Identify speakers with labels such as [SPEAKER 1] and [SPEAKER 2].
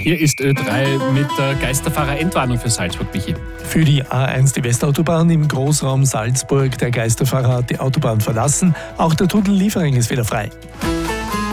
[SPEAKER 1] Hier ist Ö3 mit der Geisterfahrer-Endwarnung für Salzburg, Michi.
[SPEAKER 2] Für die A1, die Westautobahn im Großraum Salzburg. Der Geisterfahrer hat die Autobahn verlassen. Auch der Tunnel Liefering ist wieder frei.